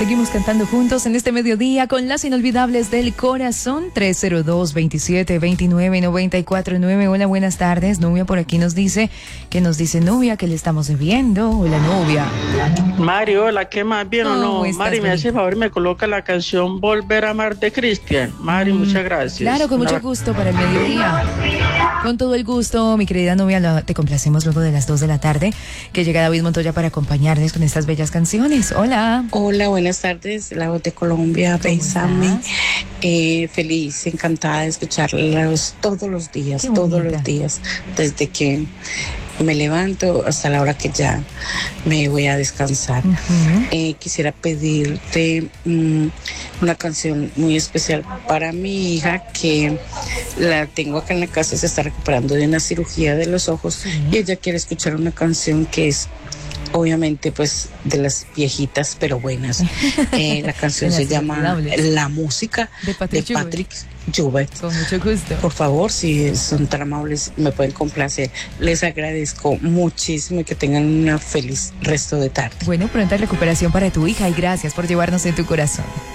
Seguimos cantando juntos en este mediodía con las inolvidables del corazón. 302-2729-949. Hola, buenas tardes. Nubia por aquí nos dice Nubia que le estamos debiendo. Hola, Nubia. Mari, hola, ¿qué más? ¿Bien o no? Mari, me hace favor y me coloca la canción Volver a Amar de Cristian. Mari, muchas gracias. Claro, con mucho gusto para el mediodía. Con todo el gusto, mi querida Nubia, te complacemos luego de las 2 de la tarde, que llega David Montoya para acompañarnos con estas bellas canciones. Hola. Hola, buenas tardes, la voz de Colombia, Bésame. Feliz, encantada de escucharlos todos los días, desde que me levanto hasta la hora que ya me voy a descansar. Quisiera pedirte una canción muy especial para mi hija, que la tengo acá en la casa, se está recuperando de una cirugía de los ojos y ella quiere escuchar una canción que es obviamente pues de las viejitas pero buenas. La canción se llama La Música de Patrick Joubert. Con mucho gusto. Por favor, si son tan amables, me pueden complacer. Les agradezco muchísimo y que tengan una feliz resto de tarde. Bueno, pronta recuperación para tu hija y gracias por llevarnos en tu corazón.